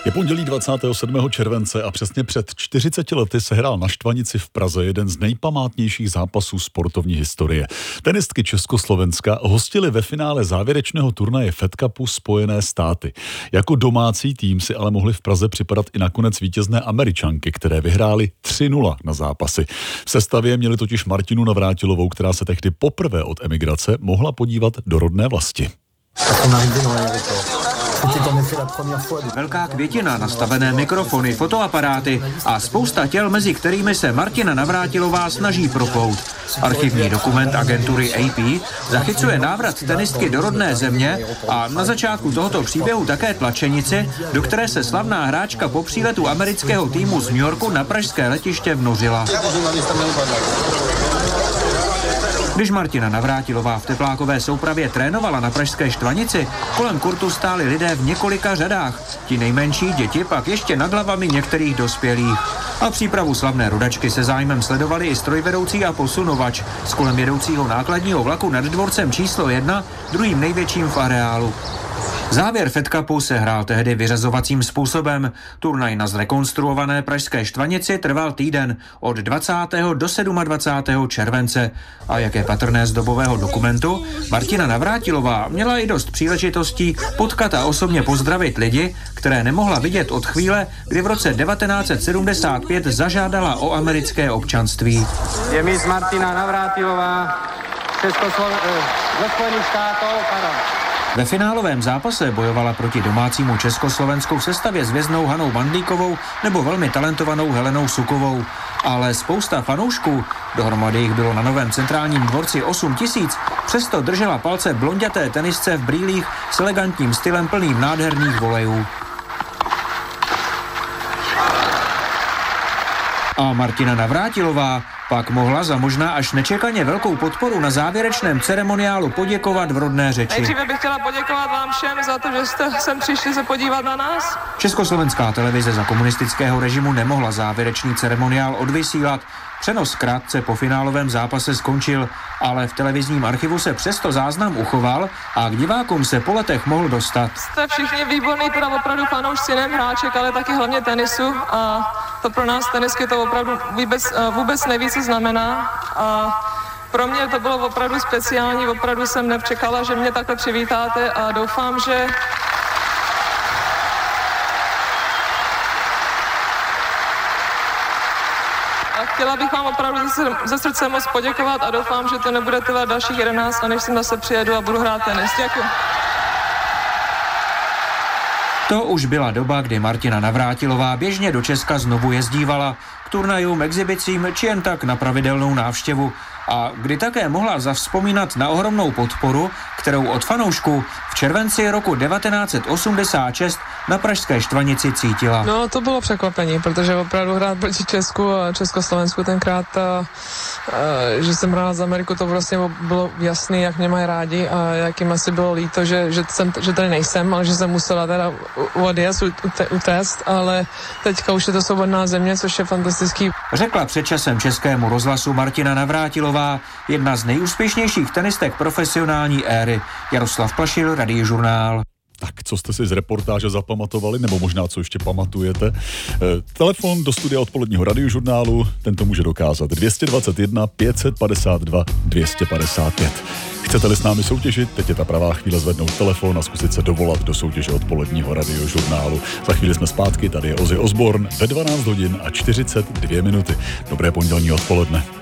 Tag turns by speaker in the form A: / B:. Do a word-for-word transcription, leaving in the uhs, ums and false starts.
A: Je pondělí dvacátého sedmého července a přesně před čtyřiceti lety se hrál na Štvanici v Praze jeden z nejpamátnějších zápasů sportovní historie. Tenistky Československa hostily ve finále závěrečného turnaje Fed Cupu Spojené státy. Jako domácí tým si ale mohli v Praze připadat i nakonec vítězné Američanky, které vyhrály tři nula na zápasy. V sestavě měli totiž Martinu Navrátilovou, která se tehdy poprvé od emigrace mohla podívat do rodné vlasti.
B: Velká květina, nastavené mikrofony, fotoaparáty a spousta těl, mezi kterými se Martina Navrátilová snaží proplout. Archivní dokument agentury A P zachycuje návrat tenistky do rodné země a na začátku tohoto příběhu také tlačenici, do které se slavná hráčka po příletu amerického týmu z New Yorku na pražské letiště vnořila. Když Martina Navrátilová v teplákové soupravě trénovala na pražské Štvanici, kolem kurtu stáli lidé v několika řadách. Ti nejmenší děti pak ještě nad hlavami některých dospělých. A přípravu slavné rodačky se zájmem sledovali i strojvedoucí a posunovač z kolem jedoucího nákladního vlaku nad dvorcem číslo jedna, druhým největším v areálu. Závěr Fed Cupu se hrál tehdy vyřazovacím způsobem. Turnaj na zrekonstruované pražské Štvanici trval týden od dvacátého do dvacátého sedmého července. A jak je patrné z dobového dokumentu, Martina Navrátilová měla i dost příležitostí potkat a osobně pozdravit lidi, které nemohla vidět od chvíle, kdy v roce devatenáct set sedmdesát pět zažádala o americké občanství.
C: Je miss Martina Navrátilová Československa ze Spojených států, pardon.
B: Ve finálovém zápase bojovala proti domácímu Československu v sestavě s hvězdnou Hanou Mandlíkovou nebo velmi talentovanou Helenou Sukovou. Ale spousta fanoušků, dohromady jich bylo na Novém centrálním dvorci osm tisíc, přesto držela palce blonďaté tenisce v brýlích s elegantním stylem plným nádherných volejů. A Martina Navrátilová pak mohla za možná až nečekaně velkou podporu na závěrečném ceremoniálu poděkovat v rodné řeči.
D: Nejdříve bych chtěla poděkovat vám všem za to, že jste sem přišli se podívat na nás.
B: Československá televize za komunistického režimu nemohla závěrečný ceremoniál odvysílat. Přenos krátce po finálovém zápase skončil, ale v televizním archivu se přesto záznam uchoval a k divákům se po letech mohl dostat.
D: Jste všichni výborný, teda opravdu fanoušci nejen hráček, ale taky hlavně tenisu a to pro nás tenisky to opravdu vůbec, vůbec neví, co znamená. A pro mě to bylo opravdu speciální, opravdu jsem nečekala, že mě takhle přivítáte a doufám, že chtěla bych vám opravdu ze srdce moc poděkovat a doufám, že to nebude trvat dalších jedenáct a než sem zase přijedu a budu hrát tenis. Děkuji.
B: To už byla doba, kdy Martina Navrátilová běžně do Česka znovu jezdívala k turnajům, exhibicím či jen tak na pravidelnou návštěvu a kdy také mohla zavzpomínat na ohromnou podporu, kterou od fanoušků v červenci roku devatenáct set osmdesát šest na pražské Štvanici cítila.
D: No, to bylo překvapení, protože opravdu hrát proti Česku a Československu tenkrát, a, a, že jsem hrál z Ameriku, to vlastně bylo jasný, jak mě mají rádi a jak jim asi bylo líto, že, že, jsem, že tady nejsem, ale že jsem musela teda odjezd, utéct, ale teďka už je to svobodná země, což je fantastický.
B: Řekla před časem Českému rozhlasu Martina Navrátilová, jedna z nejúspěšnějších tenistek profesionální éry. Jaroslav Plašil, Radiožurnál.
A: Tak, co jste si z reportáže zapamatovali, nebo možná co ještě pamatujete? E, telefon do studia odpoledního Radiožurnálu, ten to může dokázat. dvě stě dvacet jedna pět set padesát dva dvě stě padesát pět. Chcete-li s námi soutěžit, teď je ta pravá chvíle zvednout telefon a zkusit se dovolat do soutěže odpoledního Radiožurnálu. Za chvíli jsme zpátky, tady je Ozzy Osbourne ve dvanáct hodin a čtyřicet dvě minuty. Dobré pondělní odpoledne.